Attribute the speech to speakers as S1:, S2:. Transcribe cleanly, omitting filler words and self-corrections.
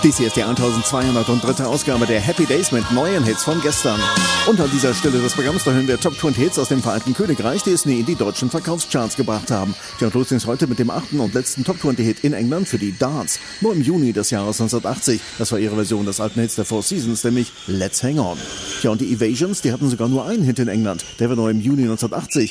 S1: Dies hier ist die 1203. Ausgabe der Happy Days mit neuen Hits von gestern. Und an dieser Stelle des Programms, da hören wir Top 20 Hits aus dem Vereinigten Königreich, die es nie in die deutschen Verkaufscharts gebracht haben. Ja, und los geht's heute mit dem 8. und letzten Top 20 Hit in England für die Darts. Nur im Juni des Jahres 1980. Das war ihre Version des alten Hits der Four Seasons, nämlich Let's Hang On. Ja, und die Evasions, die hatten sogar nur einen Hit in England. Der war nur im Juni 1980.